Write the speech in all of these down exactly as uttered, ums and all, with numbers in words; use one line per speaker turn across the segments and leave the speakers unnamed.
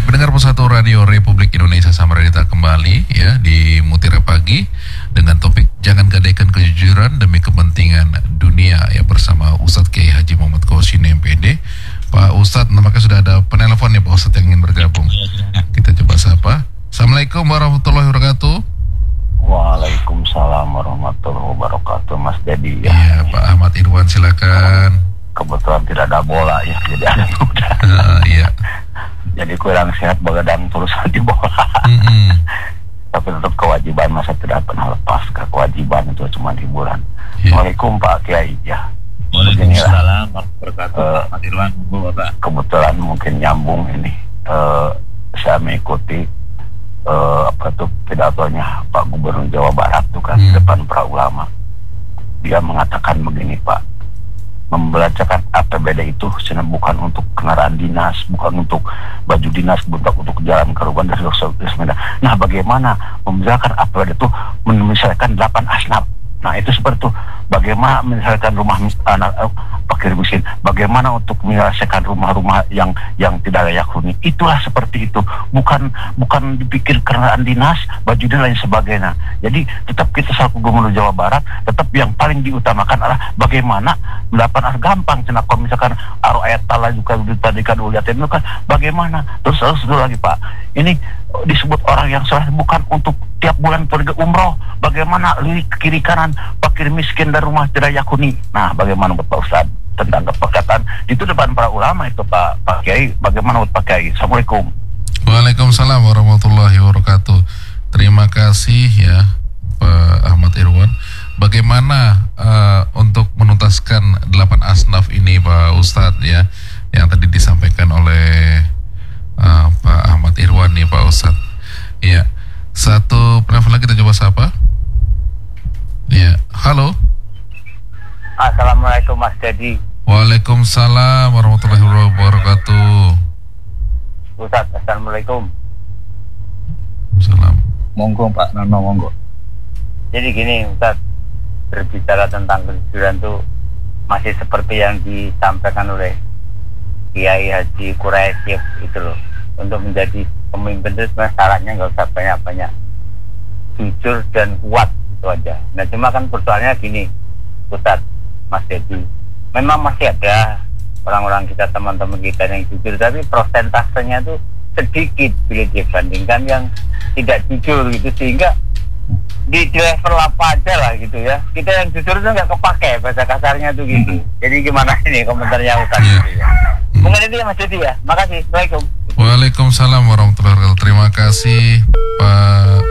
Pendengar Persatu Radio Republik Indonesia Samarinda kembali ya di Mutiara Pagi dengan topik jangan gadaikan kejujuran demi kepentingan dunia ya bersama Ustadz Kiai Haji Muhammad Qasim M P D. Pak Ustadz, nampaknya sudah ada penelpon ya Pak Ustadz yang ingin bergabung. Kita coba sapa. Assalamualaikum warahmatullahi wabarakatuh.
Waalaikumsalam warahmatullahi wabarakatuh, Mas Dedi.
Ya, ya Pak Ahmad Irwan silakan.
Kebetulan tidak ada bola ya, jadi ada muda.
Uh, iya.
Jadi kurang sehat begadang terus di bola.
Mm-hmm.
Tapi tetap kewajiban, masa tidak pernah lepas ke kewajiban itu cuma hiburan.
Yeah.
Assalamualaikum Pak Kiai ya.
Waalaikumsalam warahmatullahi wabarakatuh. Pak Irwan, Bapak.
Kebetulan mungkin nyambung ini. Uh, saya mengikuti uh, apa tuh pidatonya Pak Gubernur Jawa Barat tuh kan mm. depan para ulama. Dia mengatakan begini Pak. Membelanjakan A P B D itu sebenarnya bukan untuk kendaraan dinas, bukan untuk baju dinas, bukan untuk jalan ke rumah dan sebagainya. Nah, bagaimana membicarakan A P B D itu misalkan delapan asnaf. Nah, itu seperti itu. Bagaimana misalkan rumah anak uh, fakir miskin, bagaimana untuk menyelesaikan rumah-rumah yang yang tidak layak huni. Itulah seperti itu. Bukan bukan dipikir kendaraan dinas, baju dan lain sebagainya. Jadi tetap kita selaku Gubernur Jawa Barat, tetap yang paling diutamakan adalah bagaimana mendapatkan gampang. Cina kalau misalkan aro ayat tala juga tadi kan ulihat itu kan bagaimana. Terus terus dulu lagi Pak. Ini disebut orang yang salah bukan untuk tiap bulan pergi umroh. Bagaimana lirik kiri kanan fakir miskin dan rumah tidak layak huni. Nah, bagaimana Pak Ustadz tentang kesepakatan itu depan para ulama itu Pak Pak Kiai, bagaimana Pak Kiai? Assalamualaikum.
Waalaikumsalam warahmatullahi wabarakatuh. Terima kasih ya Pak Ahmad Irwan. Bagaimana uh, untuk menuntaskan delapan asnaf ini Pak Ustadz ya, yang tadi disampaikan oleh uh, Pak Ahmad Irwan nih Pak Ustadz. Iya. Satu penelpon lagi kita coba sapa. Iya. Halo.
Assalamualaikum Mas Dedi.
Waalaikumsalam warahmatullahi wabarakatuh.
Ustaz, assalamualaikum.
Salam.
Monggo Pak Nano, monggo.
Jadi gini Ustaz, berbicara tentang kejujuran itu masih seperti yang disampaikan oleh Kiai Haji Quraisy itu loh. Untuk menjadi pemimpin itu sebenarnya syaratnya nggak usah banyak-banyak, jujur dan kuat itu aja. Nah cuma kan persoalannya gini Ustaz, Mas Dedi, memang masih ada orang-orang kita, teman-teman kita yang jujur, tapi prosentasenya tuh sedikit bila dibandingkan yang tidak jujur gitu, sehingga di, di level apa aja lah gitu ya, kita yang jujur itu nggak kepake bahasa kasarnya tuh gitu. Jadi gimana ini komentarnya Ustaz
yeah.
gitu ya. Mungkin itu ya Mas Dedi ya. Makasih. Assalamualaikum.
Waalaikumsalam warahmatullahi wabarakatuh. Terima kasih Pak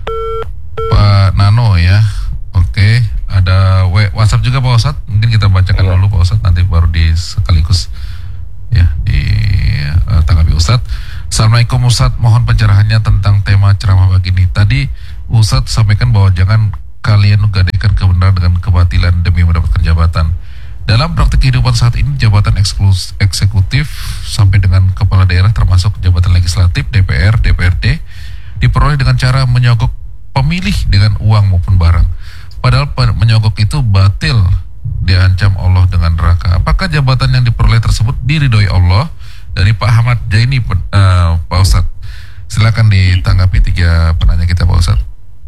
Pak Nano ya. Oke, ada WhatsApp juga Pak Ustadz. Mungkin kita bacakan
iya.
dulu Pak Ustadz, nanti baru di sekaligus ya di uh, tanggapi Ustadz. Assalamualaikum Ustadz, mohon pencerahannya tentang tema ceramah pagi ini. Tadi Ustadz sampaikan bahwa jangan kalian gadaikan kebenaran dengan kebatilan demi mendapatkan jabatan. Dalam praktik kehidupan saat ini, jabatan eksklus, eksekutif sampai dengan kepala daerah termasuk jabatan legislatif, D P R, D P R D diperoleh dengan cara menyogok pemilih dengan uang maupun barang. Padahal menyogok itu batil, diancam Allah dengan neraka. Apakah jabatan yang diperoleh tersebut diridhoi Allah? Dari Pak Ahmad Jaini, uh, Pak Ustadz. Silakan ditanggapi tiga penanya kita Pak Ustadz.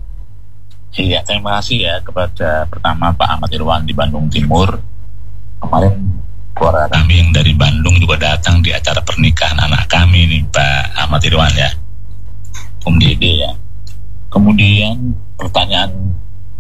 Iya, terima kasih ya kepada pertama Pak Ahmad Irwan di Bandung Timur. Kemarin keluarga kami yang dari Bandung juga datang di acara pernikahan anak kami nih Pak Ahmad Irwan ya, Om Dede ya. Kemudian pertanyaan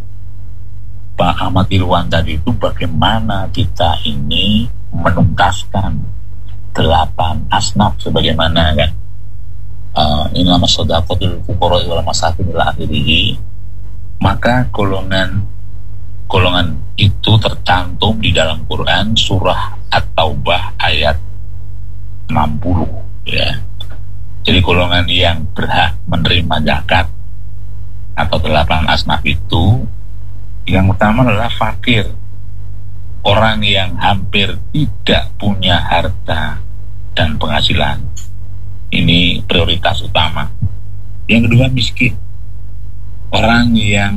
Pak Ahmad Irwan tadi itu bagaimana kita ini menuntaskan delapan asnaf sebagaimana kan uh, ini nama sedaqatul fuqara wal masakin ila akhirih. Maka golongan golongan itu tercantum di dalam Quran surah At-Taubah ayat enam puluh ya. Jadi golongan yang berhak menerima zakat atau delapan asnaf itu yang utama adalah fakir, orang yang hampir tidak punya harta dan penghasilan. Ini prioritas utama. Yang kedua miskin, orang yang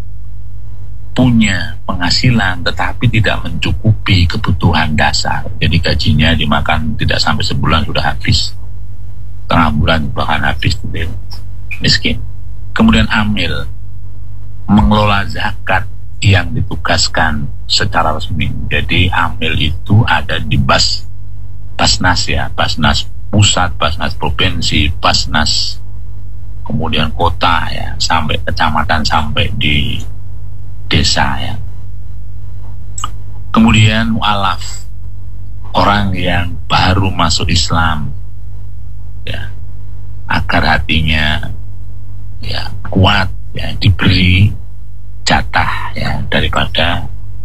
punya penghasilan tetapi tidak mencukupi kebutuhan dasar. Jadi gajinya dimakan tidak sampai sebulan sudah habis. setengah bulan bahkan habis itu miskin. Kemudian amil, mengelola zakat yang ditugaskan secara resmi. Jadi amil itu ada di Bas Basnas ya, Basnas pusat, Basnas provinsi, Basnas kemudian kota ya, sampai kecamatan, sampai di desa ya. Kemudian mu'alaf, orang yang baru masuk Islam ya, agar hatinya ya kuat ya, diberi jatah ya daripada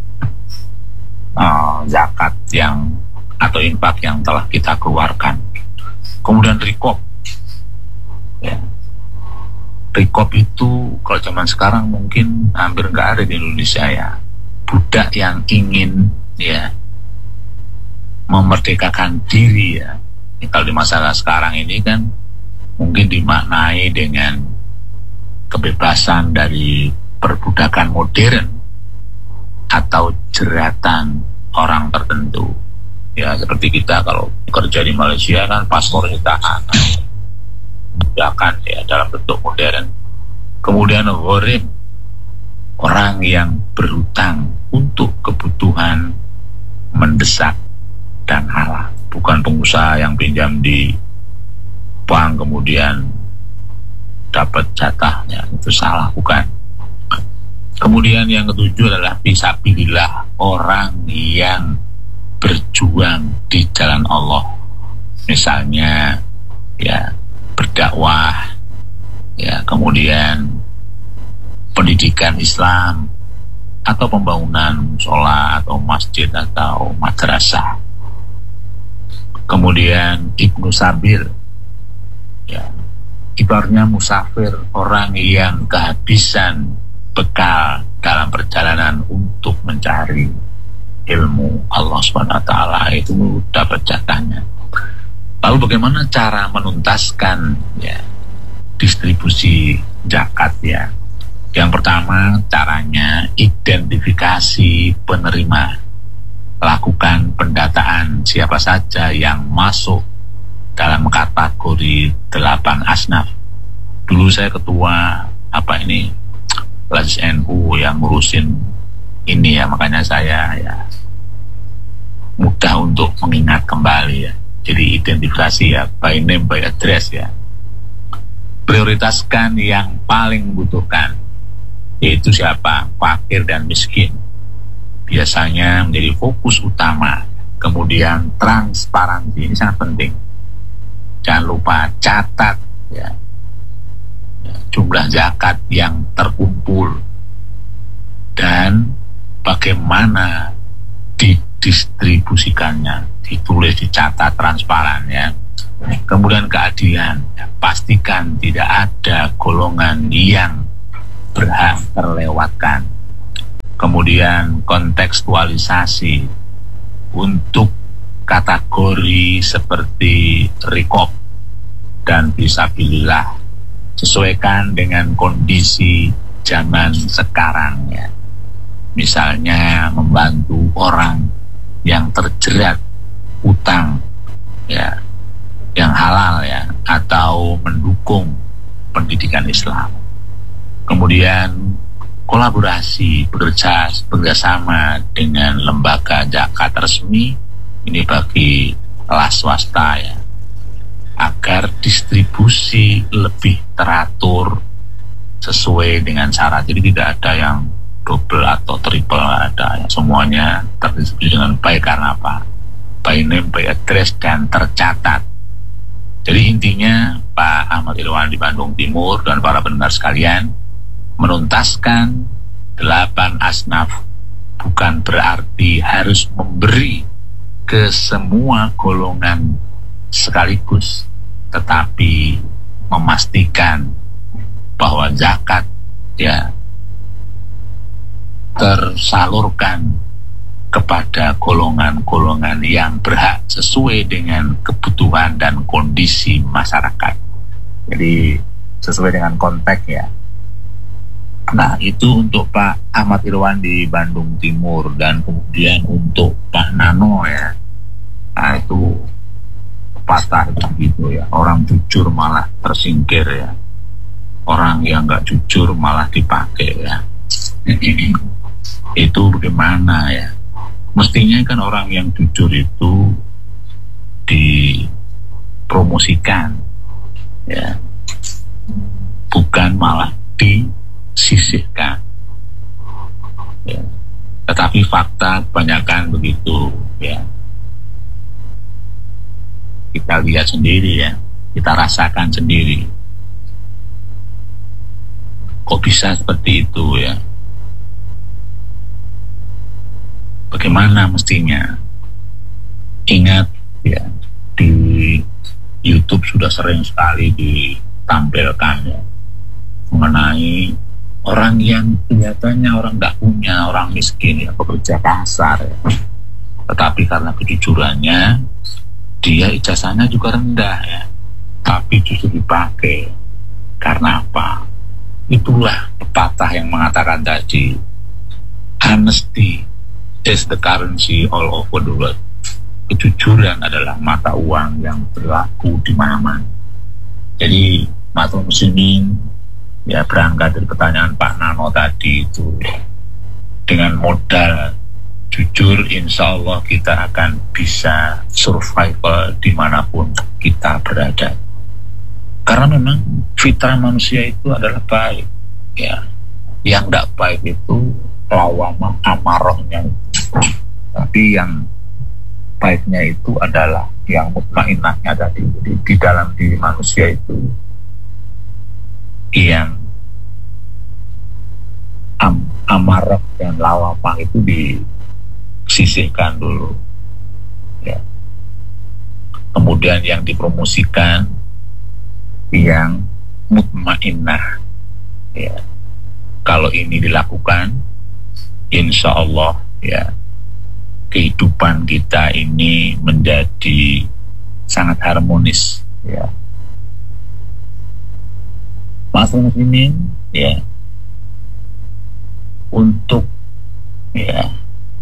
uh, zakat yang atau infak yang telah kita keluarkan. Kemudian rikob ya, rikob itu kalau zaman sekarang mungkin hampir nggak ada di Indonesia ya. Budak yang ingin ya memerdekakan diri ya. Ini kalau di masalah sekarang ini kan mungkin dimaknai dengan kebebasan dari perbudakan modern atau jeratan orang tertentu ya, seperti kita kalau kerja di Malaysia kan paspor ditahan, budakan ya dalam bentuk modern. Kemudian gharim, orang yang berhutang untuk kebutuhan mendesak dan halal, bukan pengusaha yang pinjam di bank kemudian dapat jatahnya, itu salah, bukan. Kemudian yang ketujuh adalah fisabilillah, orang yang berjuang di jalan Allah, misalnya ya berdakwah ya, kemudian pendidikan Islam atau pembangunan musola atau masjid atau madrasah. Kemudian ibnu sabil ya, ibaratnya musafir, orang yang kehabisan bekal dalam perjalanan untuk mencari ilmu Allah subhanahu wa taala, itu dapat jatahnya. Lalu bagaimana cara menuntaskan ya distribusi zakat ya? Yang pertama, caranya identifikasi penerima. Lakukan pendataan siapa saja yang masuk dalam kategori delapan asnaf. Dulu saya ketua apa ini Lajis N U yang ngurusin ini ya, makanya saya ya mudah untuk mengingat kembali ya. Jadi identifikasi ya, by name by address ya. Prioritaskan yang paling membutuhkan, yaitu siapa? Fakir dan miskin. Biasanya menjadi fokus utama. Kemudian transparansi, ini sangat penting. Jangan lupa catat ya, ya jumlah zakat yang terkumpul dan bagaimana didistribusikannya, ditulis, dicatat, transparan ya. Kemudian keadilan ya, pastikan tidak ada golongan yang berhak terlewatkan. Kemudian kontekstualisasi untuk kategori seperti rikob dan fisabilillah, sesuaikan dengan kondisi zaman sekarang ya. Misalnya membantu orang yang terjerat utang ya, yang halal ya, atau mendukung pendidikan Islam. Kemudian kolaborasi, bekerja bekerjasama dengan lembaga zakat resmi, ini bagi kelas swasta ya, agar distribusi lebih teratur sesuai dengan syarat. Jadi tidak ada yang double atau triple, ada ya, semuanya terdistribusi dengan baik. Karena apa? By name, by address, dan tercatat. Jadi intinya Pak Ahmad Irwan di Bandung Timur dan para pendengar sekalian, menuntaskan delapan asnaf bukan berarti harus memberi ke semua golongan sekaligus, tetapi memastikan bahwa zakat ya tersalurkan kepada golongan-golongan yang berhak sesuai dengan kebutuhan dan kondisi masyarakat. Jadi sesuai dengan konteks ya. Nah, itu untuk Pak Ahmad Irwan di Bandung Timur. Dan kemudian untuk Pak Nano ya, nah itu pepatah begitu ya, orang jujur malah tersingkir ya, orang yang nggak jujur malah dipakai ya. Itu bagaimana ya? Mestinya kan orang yang jujur itu dipromosikan ya, bukan malah disisihkan ya. Tetapi fakta kebanyakan begitu ya, kita lihat sendiri ya, kita rasakan sendiri. Kok bisa seperti itu ya? Bagaimana mestinya? Ingat ya, di YouTube sudah sering sekali ditampilkan ya, mengenai orang yang kelihatannya orang tidak punya, orang miskin ya, pekerja kasar ya. Tetapi karena kejujurannya, dia ijazahnya juga rendah ya, tapi justru dipakai. Karena apa? Itulah pepatah yang mengatakan tadi, honesty is the currency all over the world. Kejujuran adalah mata uang yang berlaku di mana-mana. Jadi matur muslimin ya, berangkat dari pertanyaan Pak Nano tadi itu, dengan modal jujur insya Allah kita akan bisa survival dimanapun kita berada. Karena memang fitrah manusia itu adalah baik ya. Yang tidak baik itu lawamah amarohnya, tapi yang baiknya itu adalah yang mutmainnahnya tadi. Jadi di dalam diri manusia itu yang am, amarah dan lawamah itu disisihkan dulu ya. Kemudian yang dipromosikan yang mutmainnah ya. Kalau ini dilakukan, insya Allah ya, kehidupan kita ini menjadi sangat harmonis ya. Mas muslimin ya, untuk ya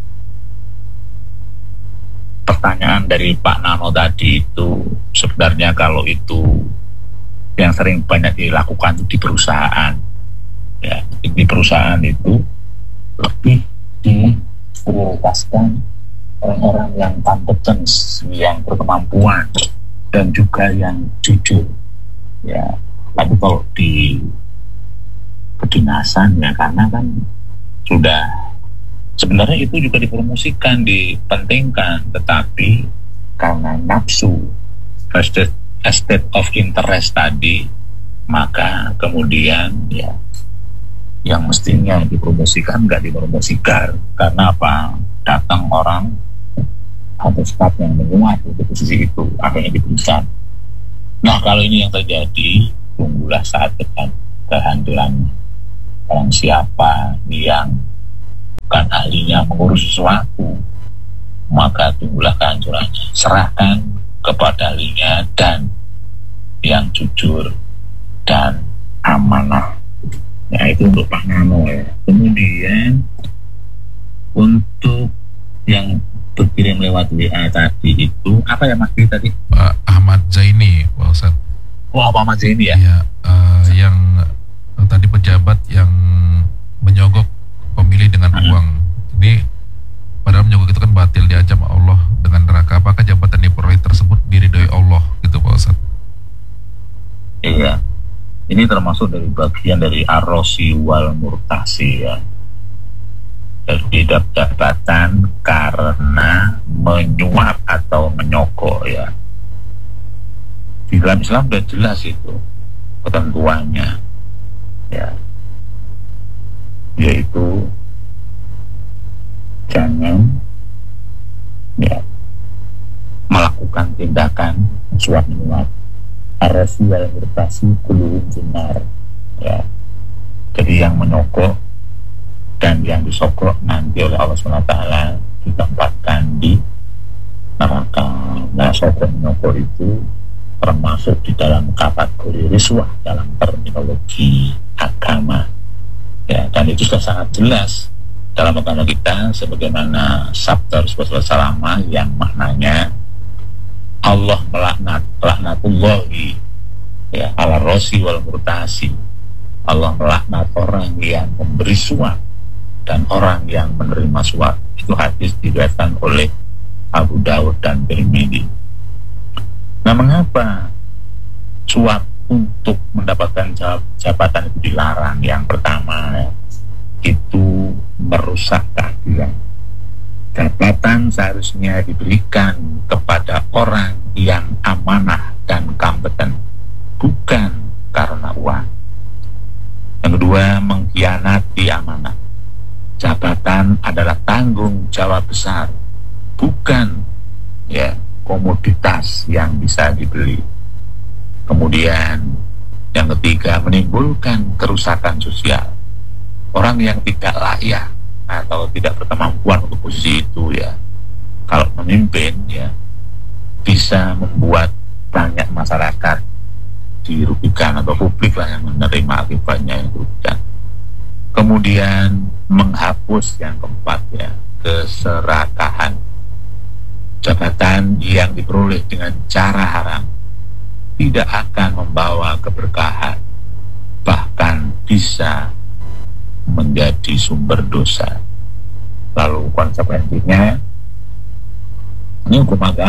pertanyaan dari Pak Nano tadi itu, sebenarnya kalau itu yang sering banyak dilakukan itu di perusahaan ya. Di perusahaan itu lebih diprioritaskan orang-orang yang kompetens, yang berkemampuan, dan juga yang jujur ya. Tapi kalau di kedinasan ya, karena kan sudah sebenarnya itu juga dipromosikan, dipentingkan, tetapi karena nafsu, state, state of interest tadi, maka kemudian ya yang mestinya dipromosikan nggak dipromosikan. Karena apa? Datang orang atau staf yang menguat di posisi itu, akhirnya diberikan. Nah kalau ini yang terjadi, tunggulah saat kehadirannya. Orang siapa yang bukan ahlinya mengurus sesuatu, maka tunggulah kehancurannya. Serahkan kepada ahlinya dan yang jujur dan amanah. Ya itu untuk Pak Nano ya. Kemudian untuk yang berkirim lewat W A tadi itu apa ya Mas tadi?
Pak Ahmad Zaini, Pak Ustadz.
Wah, Pak Ahmad Zaini ya?
Ya, uh, yang uh, tadi pejabat yang menyogok pemilih dengan hmm. uang. Ini padahal menyogok itu kan batil, diancam Allah dengan neraka. Apakah jabatan diperoleh tersebut diridhoi Allah gitu Pak Ustadz?
Iya. Ini termasuk dari bagian dari arrosi wal murtasi ya. Jadi jabatan karena menyuap atau menyogok ya. Di dalam Islam sudah jelas itu ketentuannya ya, yaitu jangan ya melakukan tindakan suap menyuap. Arasi wal murtasi kuluhum finnar ya. Jadi yang menyogok dan yang disogok nanti oleh Allah subhanahu wa taala ditempatkan di neraka. Nah, sogok menyogok itu termasuk di dalam kategori riswah dalam terminologi agama ya, dan itu sudah sangat jelas dalam agama kita, sebagaimana sabda Rasulullah shallallahu alaihi wasallam yang maknanya Allah melaknat, laknatullahi ya ala rosi wal murtasi. Allah melaknat orang yang memberi suap dan orang yang menerima suap. Itu hadis diriwayatkan oleh Abu Dawud dan Tirmidzi. Nah, mengapa suap untuk mendapatkan jabatan itu dilarang? Yang pertama, itu merusak keadilan. Jabatan seharusnya diberikan kepada orang yang amanah dan kompeten, bukan karena uang. Yang kedua, mengkhianati amanah. Jabatan adalah tanggung jawab besar, bukan ya komoditas yang bisa dibeli. Kemudian yang ketiga, menimbulkan kerusakan sosial. Orang yang tidak layak atau tidak berkemampuan untuk posisi itu ya, kalau memimpin ya, bisa membuat banyak masyarakat dirugikan atau publik lah yang menerima akibatnya yang dirugikan. Kemudian menghapus yang keempat ya, keserakahan. Jabatan yang diperoleh dengan cara haram tidak akan membawa keberkahan, bahkan bisa menjadi sumber dosa. Lalu konsekuensinya, ini hukum agama